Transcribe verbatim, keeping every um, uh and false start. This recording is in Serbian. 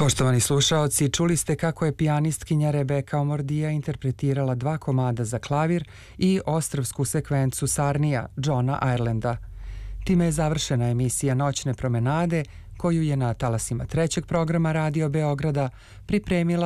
Poštovani slušaoci, čuli ste kako je pijanistkinja Rebeka Omordija interpretirala dva komada za klavir i ostrvsku sekvencu Sarnija Johna Irelanda. Time je završena emisija Noćne promenade, koju je na talasima trećeg programa Radio Beograda pripremila